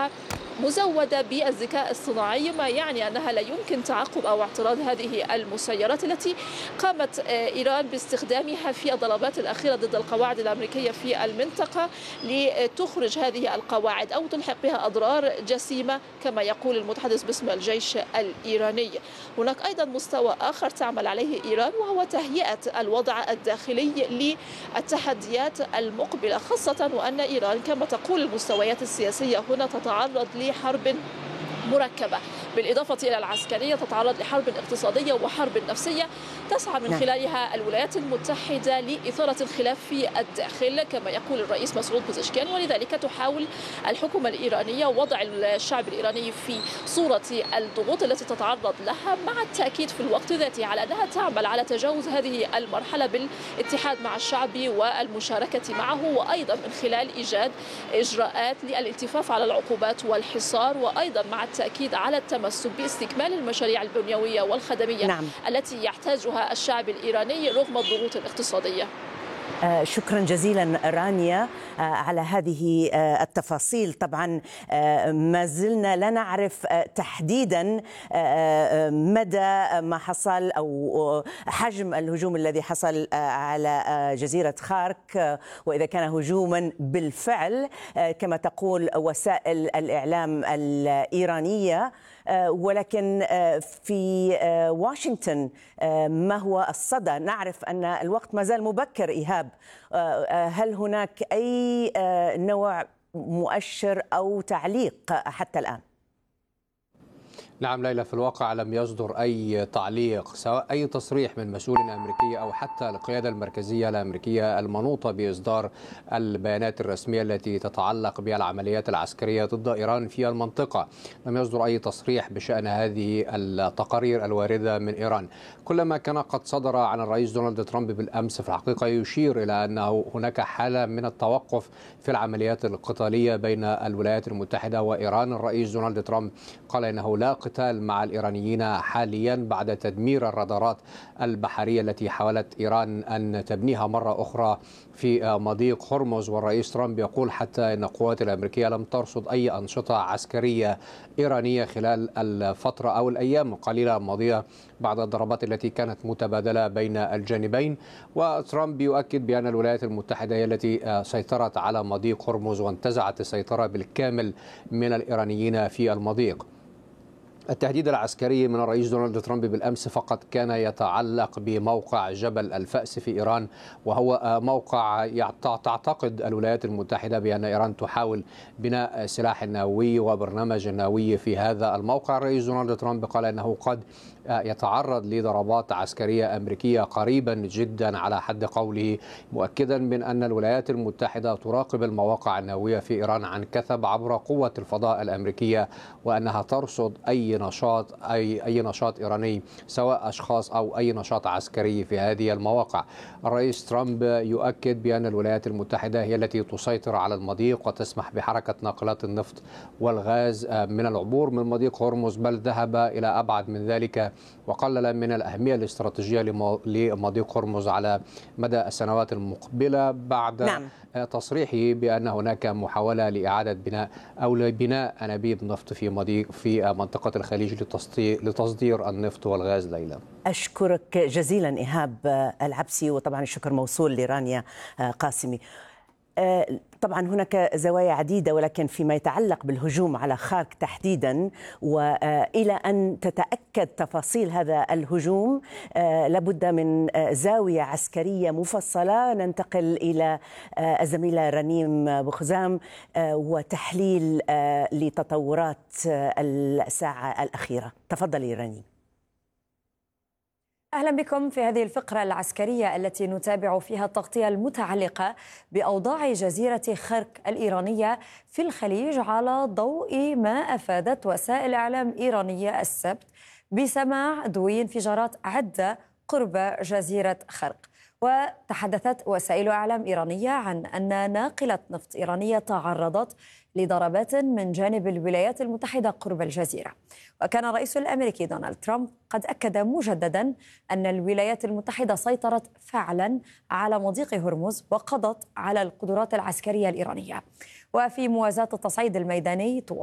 أسلحة مزودة بالذكاء الصناعي، ما يعني أنها لا يمكن تعقب أو اعتراض هذه المسيرات التي قامت إيران باستخدامها في الضربات الأخيرة ضد القواعد الأمريكية في المنطقة لتخرج هذه القواعد أو تلحق بها أضرار جسيمة كما يقول المتحدث باسم الجيش الإيراني. هناك أيضا مستوى آخر تعمل عليه إيران، وهو تهيئة الوضع الداخلي للتحديات المقبلة، خاصة وأن إيران كما تقول المستويات السياسية هنا تتعرض لحرب مركبة، بالإضافة إلى العسكرية تتعرض لحرب اقتصادية وحرب نفسية تسعى من خلالها الولايات المتحدة لإثارة الخلاف في الداخل كما يقول الرئيس مسعود بوزشكيان. ولذلك تحاول الحكومة الإيرانية وضع الشعب الإيراني في صورة الضغوط التي تتعرض لها، مع التأكيد في الوقت ذاته على أنها تعمل على تجاوز هذه المرحلة بالاتحاد مع الشعب والمشاركة معه، وأيضا من خلال إيجاد إجراءات للالتفاف على العقوبات والحصار، وأيضا مع التأكيد على التمسك باستكمال المشاريع البنيوية والخدمية التي يحتاجها الشعب الإيراني رغم الضغوط الاقتصادية. شكرا جزيلا رانيا على هذه التفاصيل. طبعا ما زلنا لا نعرف تحديدا مدى ما حصل أو حجم الهجوم الذي حصل على جزيرة خارك، وإذا كان هجوما بالفعل كما تقول وسائل الإعلام الإيرانية. ولكن في واشنطن ما هو الصدى؟ نعرف أن الوقت ما زال مبكر. إيهاب، هل هناك أي نوع مؤشر أو تعليق حتى الآن؟ نعم ليلى، في الواقع لم يصدر أي تعليق، سواء أي تصريح من مسؤول أمريكي أو حتى القيادة المركزية الأمريكية المنوطة بإصدار البيانات الرسمية التي تتعلق بالعمليات العسكرية ضد إيران في المنطقة. لم يصدر أي تصريح بشأن هذه التقارير الواردة من إيران. كلما كان قد صدر عن الرئيس دونالد ترامب بالأمس في الحقيقة يشير إلى أنه هناك حالة من التوقف في العمليات القتالية بين الولايات المتحدة وإيران. الرئيس دونالد ترامب قال إنه لا قتال مع الإيرانيين حاليا بعد تدمير الرادارات البحرية التي حاولت إيران أن تبنيها مرة أخرى في مضيق هرمز. والرئيس ترامب يقول حتى أن القوات الأمريكية لم ترصد أي أنشطة عسكرية إيرانية خلال الفترة أو الأيام القليلة الماضية بعد الضربات التي كانت متبادلة بين الجانبين. وترامب يؤكد بأن الولايات المتحدة هي التي سيطرت على مضيق هرمز وانتزعت السيطرة بالكامل من الإيرانيين في المضيق. التهديد العسكري من الرئيس دونالد ترامب بالأمس فقط كان يتعلق بموقع جبل الفأس في إيران، وهو موقع تعتقد الولايات المتحدة بأن إيران تحاول بناء سلاح نووي وبرنامج نووي في هذا الموقع. الرئيس دونالد ترامب قال أنه قد يتعرض لضربات عسكرية أمريكية قريبا جدا على حد قوله، مؤكدا من أن الولايات المتحدة تراقب المواقع النووية في إيران عن كثب عبر قوة الفضاء الأمريكية، وأنها ترصد أي نشاط إيراني سواء أشخاص أو أي نشاط عسكري في هذه المواقع. الرئيس ترامب يؤكد بأن الولايات المتحدة هي التي تسيطر على المضيق وتسمح بحركة ناقلات النفط والغاز من العبور من مضيق هرمز، بل ذهب إلى أبعد من ذلك وقلل من الأهمية الاستراتيجية لمضيق هرمز على مدى السنوات المقبلة بعد تصريحه بأن هناك محاولة لإعادة بناء أو لبناء أنابيب نفط في منطقة الخليج لتصدير النفط والغاز. ليلى، أشكرك جزيلا إيهاب العبسي، وطبعا الشكر موصول لرانيا قاسمي. طبعا هناك زوايا عديدة، ولكن فيما يتعلق بالهجوم على خارك تحديدا وإلى أن تتأكد تفاصيل هذا الهجوم لابد من زاوية عسكرية مفصلة. ننتقل إلى الزميلة رنيم بوخزام وتحليل لتطورات الساعة الأخيرة. تفضلي رنيم. أهلا بكم في هذه الفقرة العسكرية التي نتابع فيها التغطية المتعلقة بأوضاع جزيرة خرك الإيرانية في الخليج على ضوء ما أفادت وسائل إعلام إيرانية السبت بسماع دوي انفجارات عدة قرب جزيرة خرك. وتحدثت وسائل إعلام إيرانية عن أن ناقلة نفط إيرانية تعرضت لضربات من جانب الولايات المتحدة قرب الجزيرة. وكان الرئيس الأمريكي دونالد ترامب قد أكد مجددا أن الولايات المتحدة سيطرت فعلا على مضيق هرمز وقضت على القدرات العسكرية الإيرانية. وفي موازاة التصعيد الميداني